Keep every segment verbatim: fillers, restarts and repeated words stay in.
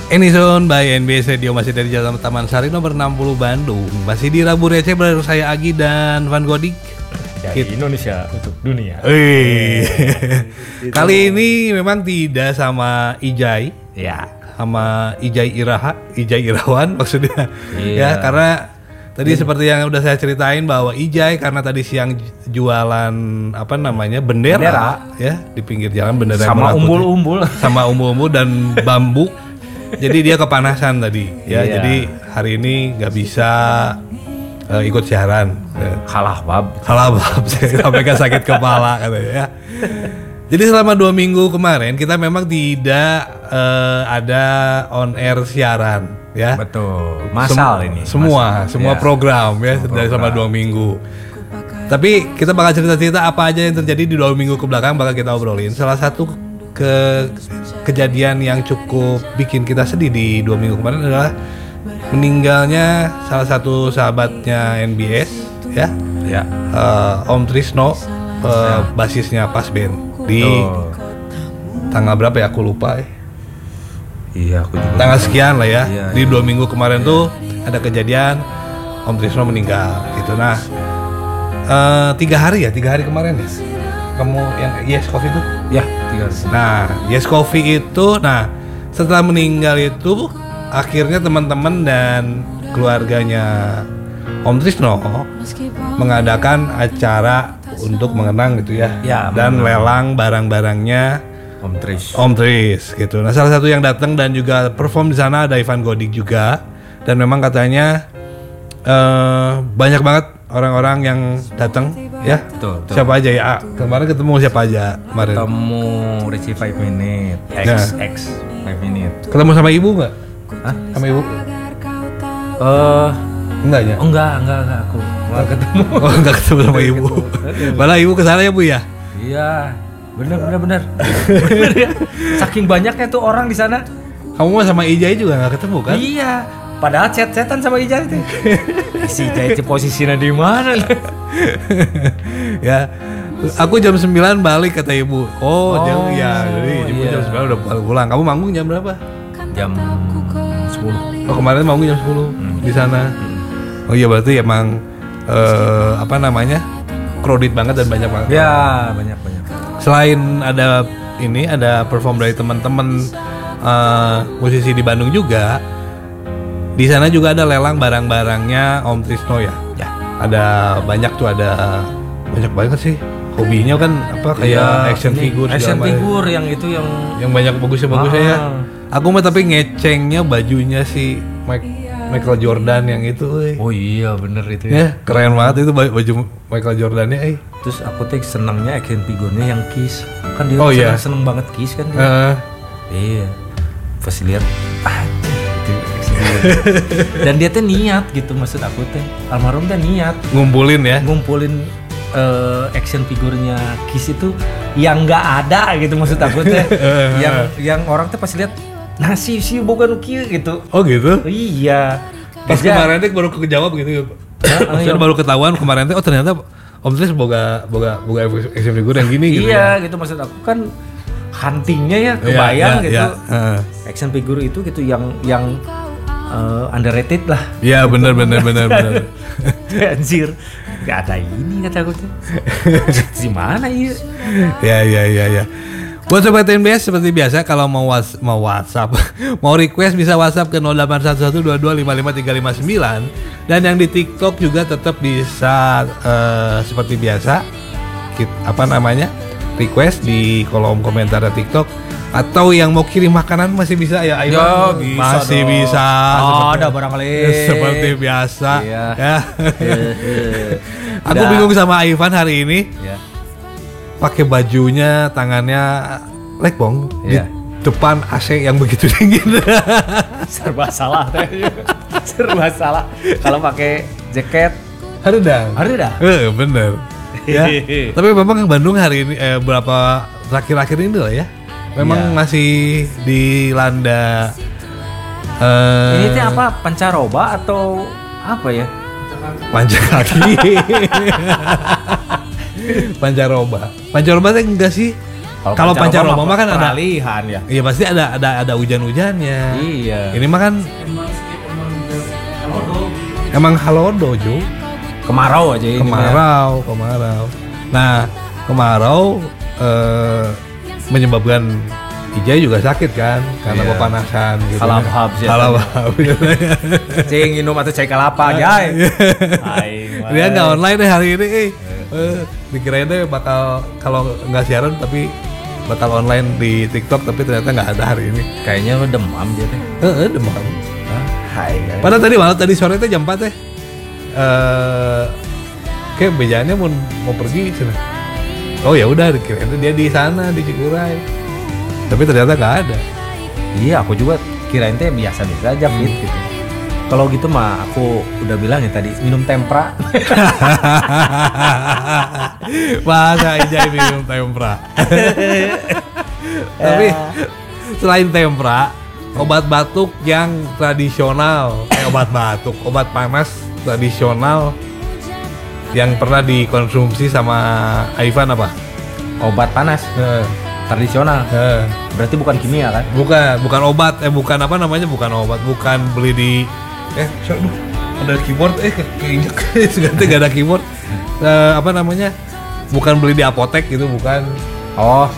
Anyzone by N B S Radio masih dari Jalan Taman Sari nomor enam puluh Bandung. Masih di Rabu Receh bersama saya Agi dan Van Godik. Dari Indonesia untuk dunia. Wih. Kali ini memang tidak sama Ijai. Ya. Sama Ijai Iraha, Ijai Irawan maksudnya. Iya. Ya, karena tadi hmm. seperti yang udah saya ceritain bahwa Ijai karena tadi siang jualan apa namanya bendera, bendera. ya di pinggir jalan bendera sama umbul-umbul, sama umbul-umbul dan bambu. Jadi dia kepanasan tadi, ya. Iya. Jadi hari ini nggak bisa uh, ikut siaran. Kalah bab, kalah bab, sampai kan sakit kepala katanya. Ya. Jadi selama dua minggu kemarin kita memang tidak uh, ada on air siaran, ya. Betul. Masal Sem- ini. Semua, Masal. semua ya. program ya semua dari selama dua minggu. Tapi kita bakal cerita-cerita apa aja yang terjadi di dua minggu ke belakang bakal kita obrolin. Salah satu ke kejadian yang cukup bikin kita sedih di dua minggu kemarin adalah meninggalnya salah satu sahabatnya N B S, ya. Ya. Uh, Om Trisno, uh, ya. basisnya Pas Band. Di oh. tanggal berapa ya aku lupa eh. Iya aku juga tanggal sekian lah ya, iya, di iya. dua minggu kemarin iya. tuh ada kejadian Om Trisno meninggal gitu. Nah uh, tiga hari ya tiga hari kemarin ya kamu yang Yes Coffee itu ya tiga hari. Nah Yes Coffee itu nah setelah meninggal itu akhirnya teman-teman dan keluarganya Om Trisno mengadakan acara untuk mengenang gitu ya, ya dan mengenang. lelang barang-barangnya Om Tris. Om Tris gitu. Nah salah satu yang datang dan juga perform di sana ada Ivan Godik juga, dan memang katanya uh, banyak banget orang-orang yang datang ya. Betul, betul. Siapa aja ya? Ah, kemarin ketemu siapa aja kemarin? Ketemu Richie five minute, X nah. X five minute. Ketemu sama ibu nggak? Hah? Sama ibu? Eh uh, enggak ya? Oh enggak, enggak, enggak aku. Enggak ketemu. Oh, enggak ketemu sama ibu. Malah ibu kesana ya Bu ya? Iya. Bener, bener, bener. Bener ya. Saking banyaknya tuh orang di sana. Kamu mah sama Ijai juga nggak ketemu kan? Iya. Padahal chat-chatan sama Ijai itu. Si Ijai itu posisinya di mana? Ya. Aku jam sembilan balik kata ibu. Oh, oh jam ya. Jadi ibu iya. jam sembilan udah pulang. Kamu manggung jam berapa? Jam sepuluh. Oh, kemarin manggung jam sepuluh hmm. di sana. Oh iya berarti emang uh, apa namanya? Crowded banget dan banyak banget. Ya, banyak banyak. Selain ada ini ada perform dari teman-teman uh, musisi di Bandung juga. Di sana juga ada lelang barang-barangnya Om Trisno ya. Ya. Ada banyak tuh, ada banyak banget sih. Hobinya kan apa kayak ya, action figure action figure yang itu yang yang banyak bagusnya-bagusnya ah. ya. Aku mah tapi ngecengnya bajunya si Mike Michael Jordan yang itu, eh. Oh iya bener itu ya. Ya keren banget itu baju Michael Jordannya, eh. Terus aku tuh senangnya action figurnya yang Kiss. Kan dia oh, seneng, iya. seneng banget Kiss kan dia. Uh. Iya. Pas lihat ah itu dan dia tuh niat gitu, maksud aku tuh almarhum tuh niat ngumpulin ya. Ngumpulin uh, action figurnya Kiss itu yang enggak ada gitu, maksud aku tuh. yang yang orang tuh pas lihat nah sih sih bukan kieu gitu. Oh gitu? Iya. Pas Kerja. Kemarin teh baru kejawab gitu. Maksudnya baru ketahuan kemarin teh oh ternyata Om Tris boga boga boga action figure yang gini gitu. Iya, ya. Gitu maksud aku kan huntingnya ya kebayang ya, ya, gitu. Ya. Uh. Action figure itu gitu yang yang uh, underrated lah. Iya, gitu. benar benar benar benar. Anjir. Gak ada ini kata aku tuh. Di mana ya? Ya ya ya ya. Buat Sobat N B S seperti biasa kalau mau was, mau WhatsApp, mau request bisa WhatsApp ke nol delapan satu satu dua dua lima lima tiga lima sembilan, dan yang di TikTok juga tetap bisa uh, seperti biasa kita, apa namanya request di kolom komentar TikTok, atau yang mau kirim makanan masih bisa ya Aiman ya, bisa masih dong. Bisa oh, seperti, ada barangkali seperti biasa iya. ya. Aku bingung sama Ivan hari ini. Ya. Pakai bajunya, tangannya lekbong yeah. di depan A C yang begitu dingin. Serba salah teh. Serba salah. Kalau pakai jaket haredang. Haredang. Eh, bener. Ya. Tapi memang Bandung hari ini eh, berapa terakhir-akhir ini lah ya. Memang yeah. masih dilanda uh, ini teh apa? Pancaroba atau apa ya? Panjang kaki. Pancaroba. Pancaroba teh enggak sih? Kalau pancaroma mah kan ada peralihan ya. Iya pasti ada ada ada hujan-hujannya. Iya. Ini mah kan emang halodo Jo. Kemarau aja ini. Kemarau, kemarau. Nah, kemarau eh, menyebabkan Ijay juga sakit kan karena Iya. kepanasan gitu. Halab-hab sih. Halab-hab. Cing minum atau cai kelapa Jay. Aing. Dia nggak online deh hari ini. Eh, eh, dikirain deh bakal kalau nggak siaran tapi bakal online di TikTok tapi ternyata nggak ada hari ini. Kayaknya lu demam dia teh. Heeh, demam. Hai. Padahal tadi malam tadi sore teh jam empat teh. Eh kayak bejaannya mau mau pergi sana. Oh ya udah dikirain tuh dia di sana di Cikuray. Tapi ternyata nggak ada. Iya, aku juga kirain teh biasa-biasa aja fit gitu. Kalau gitu mah aku udah bilang ya tadi minum tempra. Bahasa Ijay minum tempra. Tapi selain tempra, obat batuk yang tradisional, eh obat batuk, obat panas tradisional yang pernah dikonsumsi sama Ivan apa? Obat panas Eh, tradisional. eh. Berarti bukan kimia kan? Bukan, bukan obat, eh bukan apa namanya, bukan obat, bukan beli di, eh, sorry, aduh, ada keyboard, eh ke- keinjek, seganti gak ada keyboard, Eh, apa namanya, bukan beli di apotek gitu, bukan. Oh,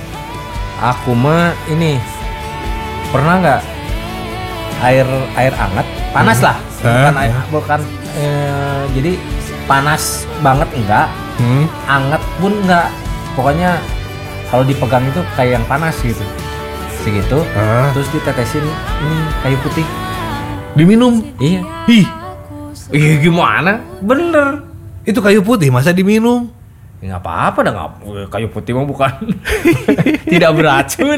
aku mah ini pernah nggak air air hangat panas lah, bukan Hah? air bukan eh, jadi panas banget enggak, Hmm. hangat pun enggak, pokoknya kalau dipegang itu kayak yang panas gitu, segitu, Ah. terus ditetesin ini kayu putih, Diminum, iya, ih, ih gimana, bener, itu kayu putih masa diminum? ya, nggak apa-apa dah nggak, kayu putih mah bukan tidak beracun.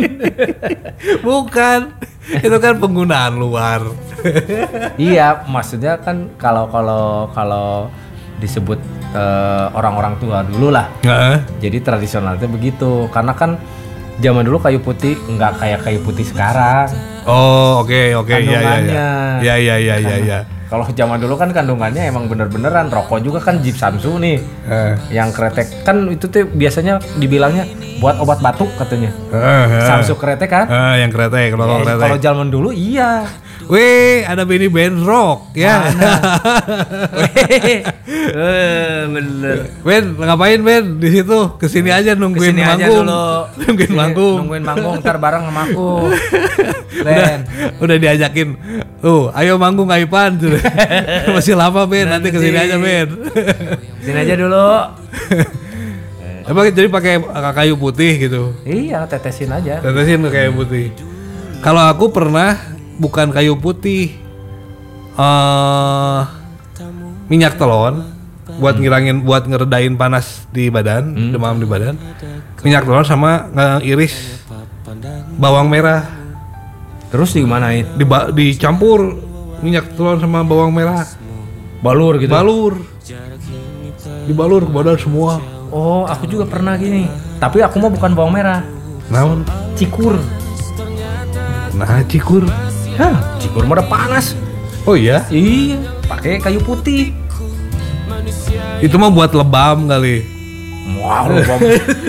Bukan, itu kan penggunaan luar. Iya, maksudnya kan kalau kalau kalau disebut eh, orang-orang tua dulu lah. Heeh. Jadi tradisionalnya begitu. Karena kan zaman dulu kayu putih nggak kayak kayu putih sekarang. Oh, oke, oke, ya, ya, ya, Kandungannya. ya, ya, ya, ya, ya. Kalau zaman dulu kan kandungannya emang bener-beneran, rokok juga kan Jeep Samsu nih. Eh, Yang kretek kan itu tuh biasanya dibilangnya buat obat batuk katanya. eh, eh. Samsu kretek kan? Eh, yang kretek, rokok Ya, kretek. kalau zaman dulu iya. Wih, ada Benny band rock ya. Eh, bener. Ben, ngapain Ben di situ? Kesini aja nungguin Kesini aja manggung. dulu. Nungguin Kesini, manggung. Nungguin manggung ntar bareng sama aku. Udah, Ben. udah diajakin. Uh, ayo manggung Aipan. Masih lama Ben, nanti kesini aja Ben. Kesini aja dulu. Emang jadi pakai kayu putih gitu. Iya, tetesin aja. Tetesin ke kayu putih. Kalau aku pernah bukan kayu putih, eh minyak telon buat ngilangin, buat ngeredain panas di badan, demam di badan. Minyak telon sama ngiris bawang merah, Terus digimanain? Diba- dicampur minyak telon sama bawang merah, Balur gitu. balur, dibalur ke badan semua. Oh, aku juga pernah gini. Tapi aku mah bukan bawang merah, Naon? cikur. Nah, cikur. Hah, cikur mah udah panas. Oh iya, Iya, pakai kayu putih. itu mah buat lebam kali. Wow, bawang.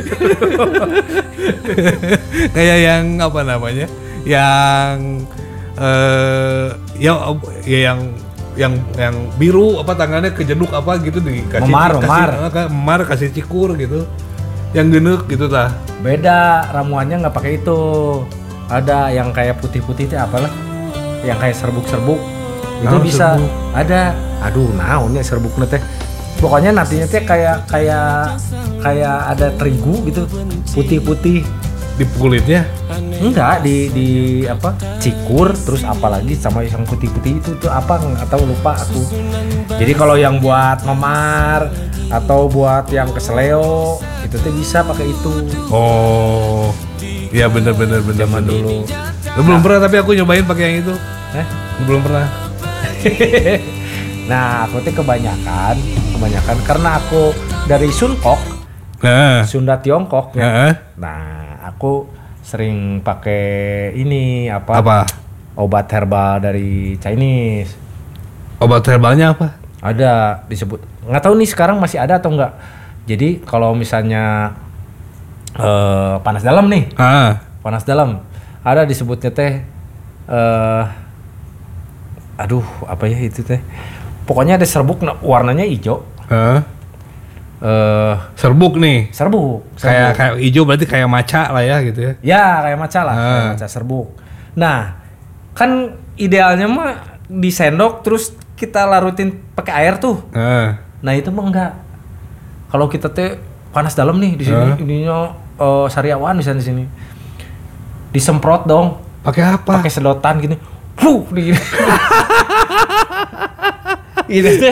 Kayak yang apa namanya, yang eh ya, ya yang yang yang biru apa tangannya kejeduk apa gitu dikasih Memar, kasih, memar. eh, memar kasih cikur gitu, yang genek gitu tah. Beda ramuannya nggak pakai itu. Ada yang kayak putih-putih itu apalah? Yang kayak serbuk-serbuk. Itu Naon bisa. serbuk? Ada. Aduh, naonnya serbuknya teh. Pokoknya nantinya teh kayak kayak kayak ada terigu gitu, putih-putih. Di kulitnya. Enggak, di di apa? Cikur, terus apalagi sama yang putih-putih itu tuh apa nggak tahu, lupa aku. Jadi kalau yang buat memar atau buat yang keseleo itu tuh bisa pakai itu. Oh, iya bener bener bener. Zaman bener. dulu. Lu belum pernah tapi aku nyobain pakai yang itu. Eh? Lu belum pernah. Nah, aku tuh kebanyakan, kebanyakan karena aku dari Sunkok, Nah, Sunda Tiongkok ya. Heeh. Nah, aku sering pakai ini apa? Apa? Obat herbal dari Chinese. Obat herbalnya apa? Ada disebut. Nggak tahu nih sekarang masih ada atau enggak. Jadi kalau misalnya uh, panas dalam nih. Ah. Panas dalam. Ada disebutnya teh uh, aduh, apa ya itu teh? Pokoknya ada serbuk warnanya hijau. Heeh. Uh, serbuk nih. Serbuk. serbuk. Kayak kayak hijau berarti kayak maca lah ya gitu ya. Ya, kayak maca lah, Ah. kayak maca serbuk. Nah, kan idealnya mah disendok terus kita larutin pakai air tuh. Heeh. Nah, itu mah enggak. Kalau kita teh panas dalam nih di sini, Uh. ininya uh, sariawan di sana di sini. Disemprot dong. Pakai apa? Pakai sedotan gini. Fuh, gini. Ini teh.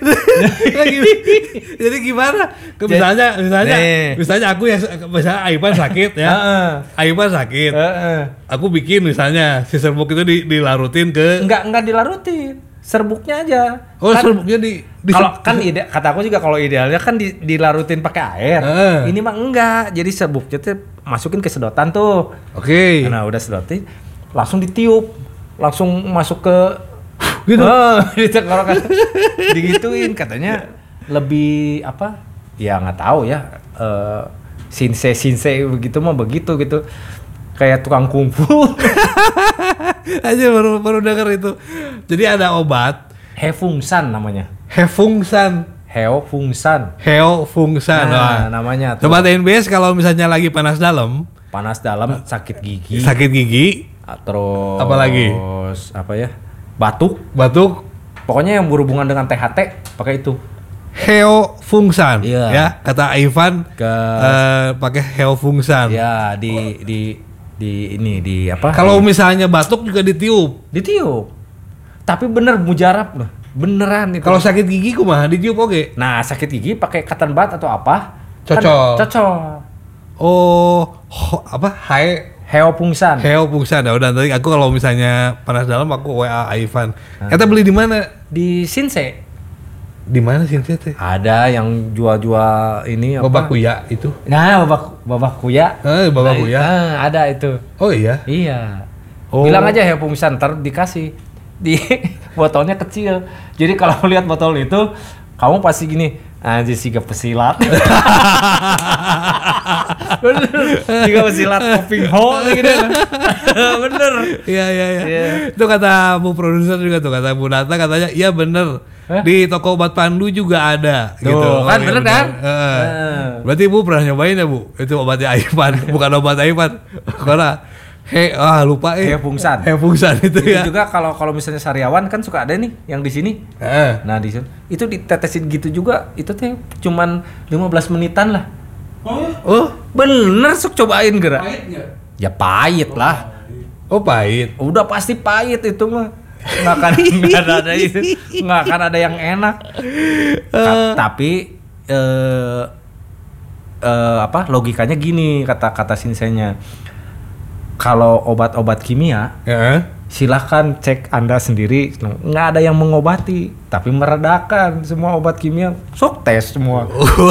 Jadi gimana? Misalnya, misalnya, Nih. misalnya aku ya, misalnya Aipan sakit ya, Heeh. Aipan sakit, Heeh. aku bikin misalnya si serbuk itu di, dilarutin ke, Enggak enggak dilarutin. Serbuknya aja. oh Kan- serbuknya di, di Kalau kan ide kata aku juga kalau idealnya kan di, dilarutin pakai air. Heeh. Ini mah enggak. Jadi serbuknya tuh masukin ke sedotan tuh. Oke. Nah, udah sedotin langsung ditiup. Langsung masuk ke Gitu? Oh, di tenggorokan. Digituin katanya lebih apa? Ya nggak tahu ya. Eh sinse sinse begitu mah begitu gitu. Kayak tukang kungfu. Aja baru baru dengar itu. Jadi ada obat Hefungsan namanya. Hefungsan, Heofungsan. Heofungsan. Nah, Wah. namanya tuh. Coba T N B S kalau misalnya lagi panas dalam, Panas dalam, sakit gigi. sakit gigi, Terus Apa lagi? Terus apa ya? Batuk. batuk, Pokoknya yang berhubungan dengan T H T pakai itu. Heofungsan. Iya. Ya, kata Ivan Ke eh, pakai Heofungsan. ya di di di ini di apa? Kalau misalnya batuk juga ditiup. ditiup. Tapi bener mujarab loh. Beneran itu. Kalau sakit gigi kumaha ditiup oke. nah, sakit gigi pakai cotton bud atau apa? Cocol. Kan, cocol. Oh, ho- apa? Hai Heopungsan. Heofungsan. Ya udah nanti aku kalau misalnya panas dalam aku W A Ivan. Kata beli di mana? Di Sinse Di mana sih teh? ada yang jual-jual ini apa? Babak kuya itu. Nah, babak babak kuya. Eh, babak Nah, kuya. ah, ada itu. Oh iya. Iya. Oh. Bilang aja Heopungsan ntar dikasih. Di botolnya kecil. Jadi kalau lihat botol itu, kamu pasti gini, anjir siga pesilat. Bener. Siga pesilat kuping ho gitu. Bener. Iya iya iya. Iya. Itu kata Bu produser juga tuh, kata Bu Nata katanya, iya bener. Hah? Di toko obat Pandu juga ada Tuh, gitu. kan Oh, iya bener kan? Heeh. Heeh. Berarti Bu pernah nyobain ya Bu? Itu obatnya Ivan, bukan obat Ivan. Karena he ah lupa eh. Heopungsan. Heopungsan itu Itu ya. juga kalau kalau misalnya sariawan kan suka ada nih yang di sini. Heeh. Nah, di sini itu ditetesin gitu juga. Itu teh cuman lima belas menitan lah. Oh ya? Oh, Bener, sok cobain gerak. Pahit nggak? Ya pahit lah. oh pahit. Udah pasti pahit itu mah. Nggak akan nggak ada, ada itu. Nggak akan ada yang enak. Ka- tapi eh eh, apa logikanya gini kata kata sinsenya. Kalau obat-obat kimia Heeh. silahkan cek Anda sendiri, nggak ada yang mengobati, tapi meredakan. Semua obat kimia sok tes semua.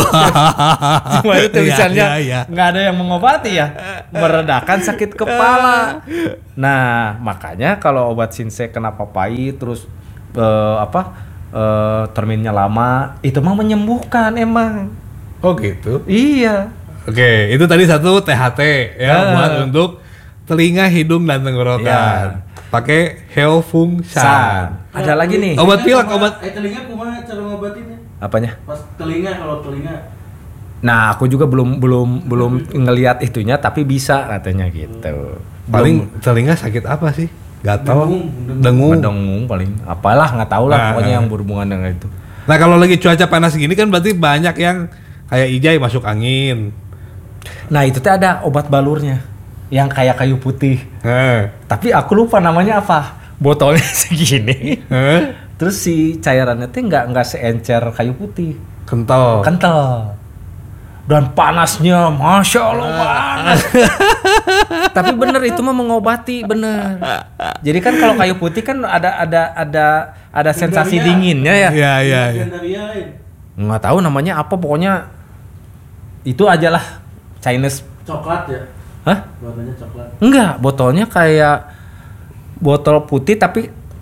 Semua itu Iya, tulisannya iya, iya. nggak ada yang mengobati ya, meredakan sakit kepala. Nah, makanya kalau obat sinse kenapa pahit terus eh, apa eh, terminnya lama, itu mah menyembuhkan emang. Oh gitu. Iya. Oke, itu tadi satu T H T ya Ah. buat untuk telinga, hidung dan tenggorokan. Iya. Pakai Heofungsan. San. Ada lagi nih. Obat pilek, Kumaha- obat Eh telinga kumaha cara ngobatinnya? Apanya? Pas telinga, kalau telinga Nah, aku juga belum belum belum ngelihat itunya, tapi bisa katanya gitu. paling telinga sakit apa sih? Gatal, Dengung, dengung. Mendengung paling. Apalah nggak tahu lah Nah, pokoknya nah. yang berhubungan dengan itu. Nah kalau lagi cuaca panas gini kan berarti banyak yang kayak Ijai masuk angin. Nah, itu tuh ada obat balurnya yang kayak kayu putih. Heh. Tapi aku lupa namanya apa. Botolnya segini. Heh. Terus si cairannya tuh nggak nggak seencer kayu putih. Kental. Kental. Dan panasnya, masya Allah panas. Tapi bener itu mah mengobati bener. Jadi kan kalau kayu putih kan ada ada ada ada sensasi Gandaria. dinginnya ya. Iya iya iya. Gandaria lain. Nggak tahu namanya apa, pokoknya itu aja lah Chinese. Coklat ya? Hah? Warnanya coklat. Enggak, botolnya kayak botol putih tapi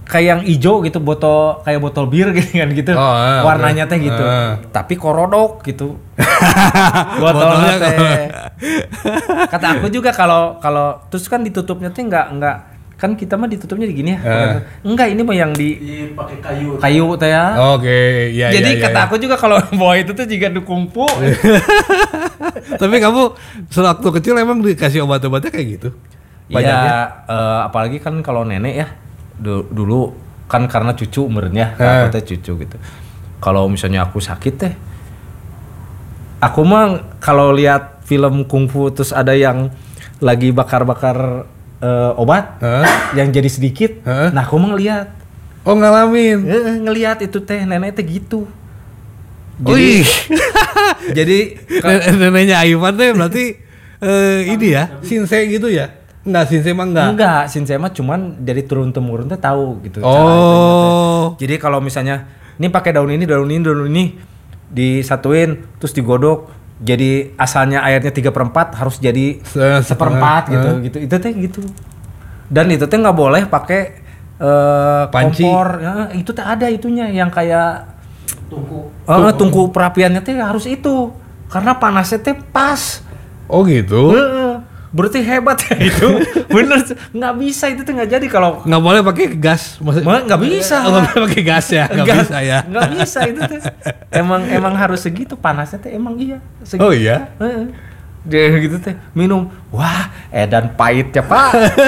kayak yang hijau gitu, botol kayak botol bir gitu kan gitu. Oh, eh, warnanya okay. teh gitu. Eh. Tapi korodok gitu. Botolnya teh. Kata aku juga kalau kalau terus kan ditutupnya teh enggak enggak kan kita mah ditutupnya di gini ya. Eh. Enggak, ini mah yang di Dipakai kayu. kayu teh ya. Oke, iya Jadi iya, iya, kata iya. aku juga kalau bawa itu tuh juga dukungpu. Tapi kamu sewaktu kecil emang dikasih obat-obatnya kayak gitu? Iya, Banyaknya? eh, apalagi kan kalau nenek ya du- dulu kan karena cucu umurnya, Eh. aku teh cucu gitu. Kalau misalnya aku sakit teh, aku mah kalau lihat film kungfu terus ada yang lagi bakar-bakar eh, obat Hah? yang jadi sedikit, Hah? nah aku mah ngeliat, Oh ngalamin. eh, ngeliat itu teh nenek teh gitu. Wih, Jadi Nen- neneknya Ivan tuh berarti eh, ini ya, Shinsei gitu ya? Enggak, Shinsei mah enggak. enggak, Shinsei mah cuman dari turun temurun teh tahu gitu. cara Oh. itunya teh. Jadi kalau misalnya ini pakai daun ini, daun ini, daun ini disatuin terus digodok. Jadi asalnya airnya tiga per empat harus jadi Se- seperempat gitu, setengah, gitu. Itu teh gitu. Dan itu teh nggak boleh pakai eh, Panci. kompor. Ya, itu teh ada itunya yang kayak Tungku. eh, tungku perapiannya teh harus itu. Karena panasnya teh pas. Oh gitu. Heeh. Berarti hebat ya itu. Bener, nggak bisa itu tuh nggak jadi kalau Nggak boleh pakai gas, maksud- Ma- nggak bisa. Oh, nggak boleh pakai gas ya, nggak Nggak- bisa ya. nggak bisa itu tuh. Emang emang harus segitu panasnya teh emang iya. Segitu. Oh iya. Heeh. Dia gitu teh minum, wah edan pahit ya pak.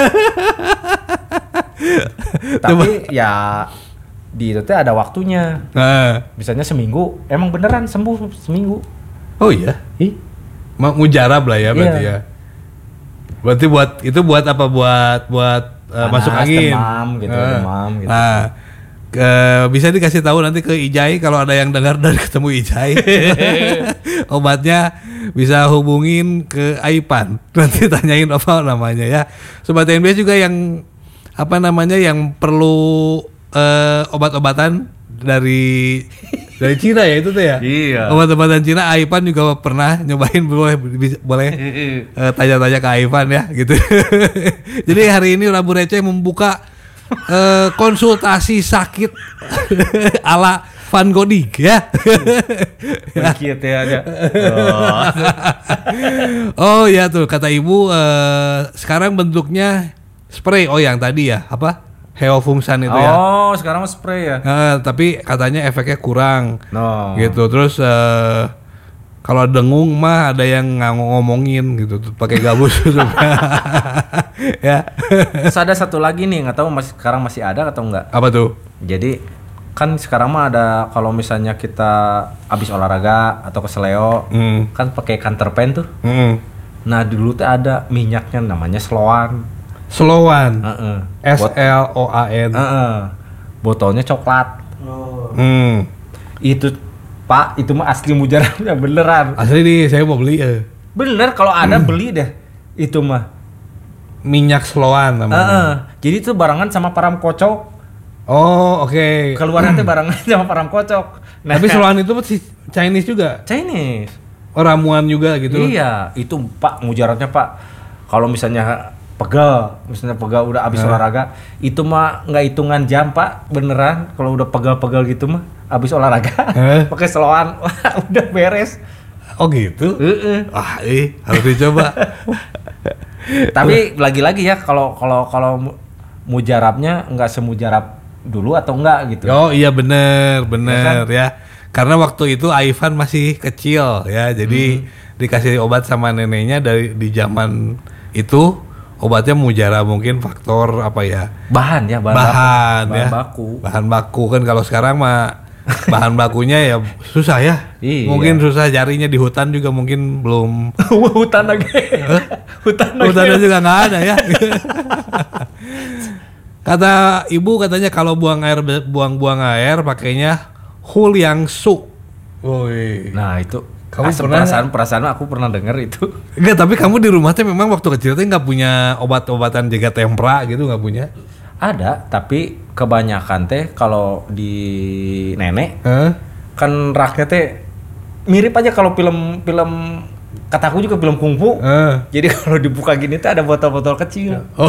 Tapi ya di itu teh ada waktunya. Nah. Misalnya seminggu, emang beneran sembuh seminggu. Oh iya. Ih, Ma- Mujarab lah ya berarti Iya. ya. Berarti buat itu buat apa? Buat buat uh, Panas, masuk angin. demam gitu, Nah. demam gitu. Nah, ke- bisa dikasih tahu nanti ke Ijai kalau ada yang dengar dan ketemu Ijai. Obatnya bisa hubungin ke Aipan. Nanti tanyain apa namanya ya. Sobat N B S juga yang apa namanya yang perlu eh, obat-obatan dari dari Cina ya itu tuh ya. Iya. Obat-obatan Cina Aipan juga pernah nyobain boleh bisa- boleh eh, tanya-tanya ke Aipan ya gitu. Jadi hari ini Rabu Receh membuka eh, konsultasi sakit ala Van Gogh ya. Dikit ya ada. Oh ya tuh kata ibu eh, sekarang bentuknya spray. Oh yang tadi ya apa? Heofungsan itu ya. Oh, sekarang mah spray ya. Eh, tapi katanya efeknya kurang. No. Gitu terus eh, kalau dengung mah ada yang nggak ngomongin gitu tuh, pakai gabus ya. Terus ada satu lagi nih, nggak tahu masih sekarang masih ada atau enggak. Apa tuh? Jadi kan sekarang mah ada kalau misalnya kita habis olahraga atau keseleo, Hmm. kan pakai counterpan tuh. Hmm. Nah dulu tuh ada minyaknya namanya Sloan. Slowan. Heeh. S Bot- L O A N. Heeh. Botolnya coklat. Oh. Hmm. Itu Pak, itu mah asli mujarabnya beneran. Asli nih saya mau beli eh. Bener kalau ada beli deh. Itu mah. Minyak Slowan namanya. Heeh. Jadi itu barengan sama param kocok. Oh, oke. Keluarnya teh barengan sama param kocok. Nah, Tapi Slowan itu masih Chinese juga. Chinese. Oh, ramuan juga gitu. Iya, itu Pak mujarabnya Pak. Kalau misalnya pegal, misalnya pegal udah habis Nah. olahraga, itu mah nggak hitungan jam Pak, beneran. Kalau udah pegal-pegal gitu mah, habis olahraga, Eh? pakai seloan, wah udah beres. Oh gitu. Heeh. Ah, eh harus dicoba. Tapi lagi-lagi ya, kalau kalau kalau mu- mujarabnya nggak semujarab dulu atau enggak gitu. Oh iya bener bener Ya kan? ya. Karena waktu itu Ivan masih kecil ya, jadi dikasih obat sama neneknya dari di zaman itu obatnya mujarab mungkin faktor apa ya? Bahan ya, bahan, Bahan, baku. ya. Bahan baku. Bahan baku kan kalau sekarang mah bahan bakunya ya susah ya. Iya. Mungkin susah carinya di hutan juga mungkin belum. Hutan lagi. Hutan lagi. Hutannya juga nggak ada ya. Kata ibu katanya kalau buang air buang-buang air pakainya Huliangsu. Woi. Nah itu Kamu kamu pernah perasaan perasaan aku pernah dengar itu. Enggak, tapi kamu di rumah teh memang waktu kecil teh nggak punya obat-obatan jaga tempra gitu, nggak punya? Ada, tapi kebanyakan teh kalau di nenek Hah? kan raknya teh mirip aja kalau film film kataku juga film kungfu. Eh. Jadi kalau dibuka gini tuh ada botol-botol kecil. Oh.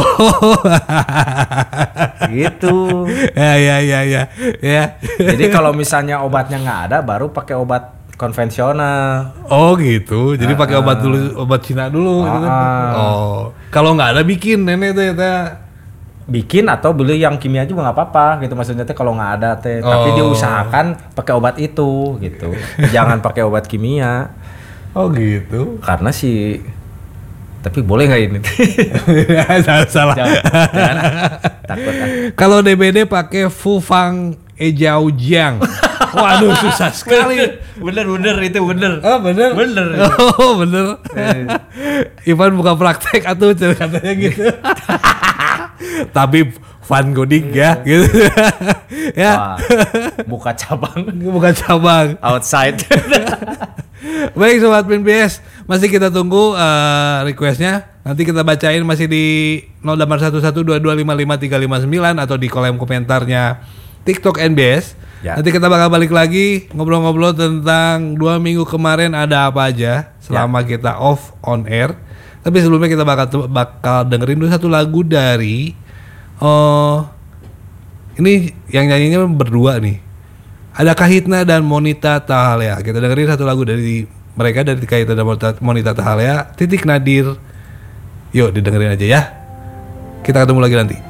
Gitu. Ya ya ya ya. Ya. Jadi kalau misalnya obatnya nggak ada, baru pakai obat konvensional. Oh gitu. Jadi Ah, pakai obat dulu, obat Cina dulu gitu kan. Ah. Oh. Kalau nggak ada bikin nenek tuh ya teh. Bikin atau beli yang kimia juga nggak apa-apa gitu, maksudnya teh kalau nggak ada teh. Tapi Oh. diusahakan pakai obat itu gitu. Jangan pakai obat kimia. Oh gitu. Karena si tapi boleh nggak ini? salah salah. Jangan, jangan. Takut ah. Kalau D B D pakai Fufang Ejaojiang. Waduh susah sekali. Bener bener itu bener. Oh bener. Bener. Oh bener. Ivan buka praktek atuh katanya gitu. Tapi Van Godik ya gitu. Ya. Wah, buka cabang Bukan cabang. outside. Baik Sobat P N B S, masih kita tunggu uh, requestnya. Nanti kita bacain masih di nol delapan satu satu dua dua lima lima tiga lima sembilan atau di kolom komentarnya TikTok N B S. Ya. Nanti kita bakal balik lagi ngobrol-ngobrol tentang dua minggu kemarin ada apa aja selama kita off on air. Tapi sebelumnya kita bakal bakal dengerin dulu satu lagu dari oh ini yang nyanyinya berdua nih. Ada Kahitna dan Monita Tahalea. Kita dengerin satu lagu dari mereka, dari Kahitna dan Monita Tahalea. Titik Nadir. Yuk didengerin aja ya. Kita ketemu lagi nanti.